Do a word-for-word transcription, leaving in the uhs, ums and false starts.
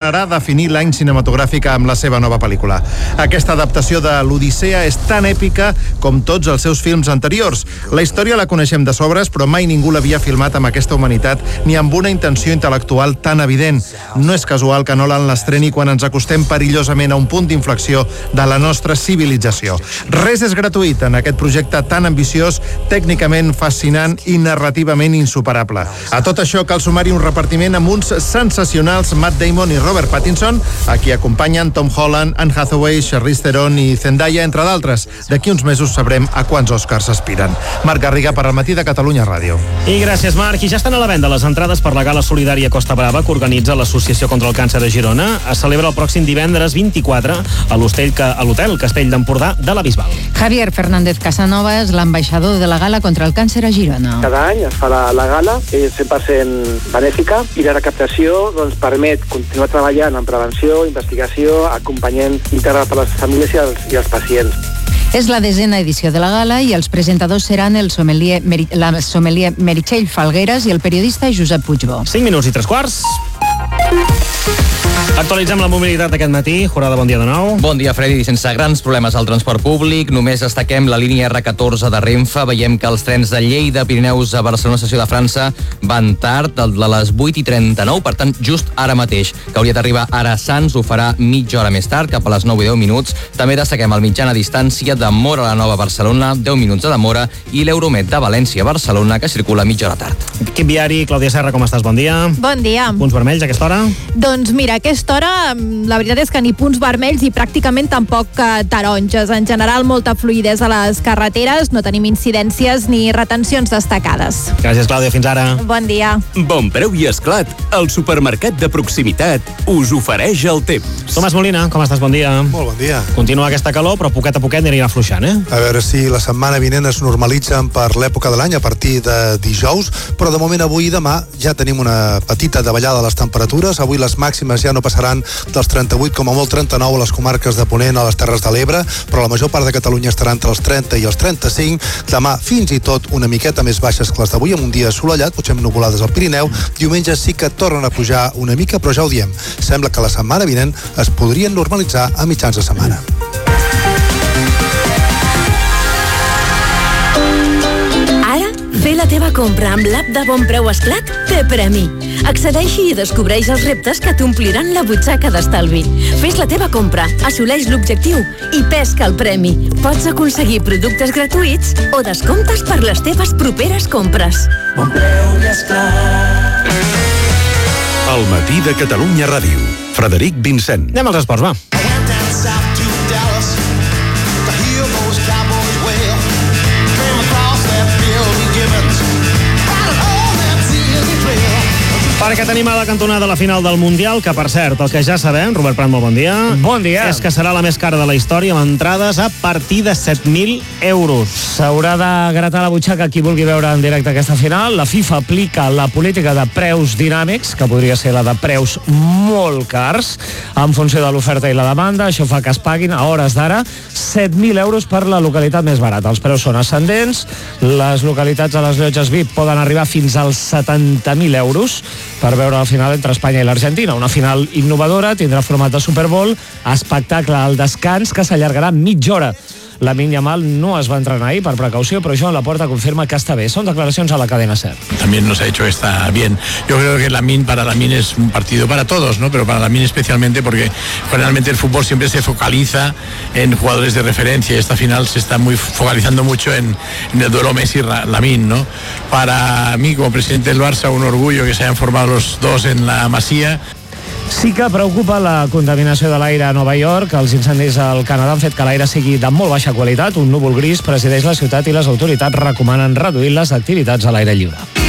tornarà a definir l'any cinematogràfic amb la seva nova pel·lícula. Aquesta adaptació de l'Odissea és tan èpica com tots els seus films anteriors. La història la coneixem de sobres, però mai ningú l'havia filmat amb aquesta humanitat ni amb una intenció intel·lectual tan evident. No és casual que Nolan l'estreni quan ens acostem perillosament a un punt d'inflexió de la nostra civilització. Res és gratuït en aquest projecte tan ambiciós, tècnicament fascinant i narrativament insuperable. A tot això cal sumar-hi un repartiment amb uns sensacionals Matt Damon i Robert Pattinson, a qui acompanyen Tom Holland, Anne Hathaway, Charlize Theron i Zendaya, entre d'altres. D'aquí uns mesos sabrem a quants Oscars aspiren. Marc Garriga per al Matí de Catalunya Ràdio. I gràcies, Marc. I ja estan a la venda les entrades per la gala solidària Costa Brava que organitza l'Associació contra el Càncer a Girona. Es celebra el pròxim divendres vint-i-quatre a l'Hotel a l'Hotel Castell d'Empordà de la Bisbal. Javier Fernández Casanova és l'ambaixador de la gala contra el càncer a Girona. Cada any es fa la, la gala, és cent per cent benèfica, i la recaptació doncs, permet continuar treballant en prevenció, investigació, acompanyant integral per les famílies i els, i els pacients. És la desena edició de la gala i els presentadors seran el sommelier, la sommelier Meritxell Falgueras i el periodista Josep Puigbó. cinc minuts i tres quarts. Actualitzem la mobilitat aquest matí. Jurada, bon dia de nou. Bon dia, Freddy. Sense grans problemes al transport públic, només destaquem la línia erre catorze de Renfe. Veiem que els trens de Lleida, Pirineus a Barcelona, estació de França, van tard, el de les vuit i trenta-nou, per tant, just ara mateix. Que hauria d'arribar ara a Sants, ho farà mitja hora més tard, cap a les nou i deu minuts. També destaquem el mitjana distància de Móra a la Nova Barcelona, deu minuts de demora, i l'Euromet de València a Barcelona, que circula mitja hora tard. Equip viari, Clàudia Serra, com estàs? Bon dia. Bon dia. Punts vermells a aquesta hora? Doncs mira, a aquesta hora la veritat és que ni punts vermells i pràcticament tampoc eh, taronges. En general, molta fluïdesa a les carreteres, no tenim incidències ni retencions destacades. Gràcies, Clàudia. Fins ara. Bon dia. Bon preu i esclat. El supermercat de proximitat us ofereix el temps. Tomàs Molina, com estàs? Bon dia. Molt bon dia. Continua aquesta calor, però poquet a poquet anirà afluixant, eh? A veure si la setmana vinent es normalitzen per l'època de l'any a partir de dijous, però de moment avui i demà ja tenim una petita davallada de les temperatures. Avui les màximes ja no passaran dels trenta-vuit, com a molt trenta-nou a les comarques de Ponent, a les Terres de l'Ebre, però la major part de Catalunya estarà entre els trenta i els trenta-cinc. Demà fins i tot una miqueta més baixes que les d'avui, amb un dia assolellat, potser amb nuvolades al Pirineu. Diumenge sí que tornen a pujar una mica, però ja ho diem, sembla que la setmana vinent es podrien normalitzar a mitjans de setmana. Ara, fer la teva compra amb l'app de Bon Preu Esclat té premi. Accedeixi i descobreix els reptes que t'ompliran la butxaca d'estalvi. Fes la teva compra, assoleix l'objectiu i pesca el premi. Pots aconseguir productes gratuïts o descomptes per les teves properes compres. Bon Preu i Esclat. El Matí de Catalunya Ràdio. Frederic Vincent. Anem als esports, va. Perquè tenim a la cantonada la final del Mundial, que per cert, el que ja sabem, Robert Prat, molt bon dia. Bon dia. És que serà la més cara de la història, amb entrades a partir de set mil euros. S'haurà de gratar la butxaca qui vulgui veure en directe aquesta final. La FIFA aplica la política de preus dinàmics, que podria ser la de preus molt cars, en funció de l'oferta i la demanda. Això fa que es paguin a hores d'ara set mil euros per la localitat més barata. Els preus són ascendents, les localitats a les llotges V I P poden arribar fins als setanta mil euros per veure la final entre Espanya i l'Argentina. Una final innovadora, tindrà format de Super Bowl, espectacle al descans que s'allargarà mitja hora. Lamine Yamal no es va entrenar ahir per precaució, però Joan Laporta confirma que està bé. Són declaracions a la cadena SER. También nos ha dicho que está bien. Yo creo que Lamine, para Lamine es un partido para todos, ¿no? Pero para Lamine especialmente porque realmente el fútbol siempre se focaliza en jugadores de referencia y esta final se está muy focalizando mucho en, en el duelo Messi-Lamine, ¿no? Para mí, como presidente del Barça, un orgullo que se hayan formado los dos en la Masía. Sí que preocupa la contaminació de l'aire a Nova York. Els incendis al Canadà han fet que l'aire sigui de molt baixa qualitat. Un núvol gris presideix la ciutat i les autoritats recomanen reduir les activitats a l'aire lliure.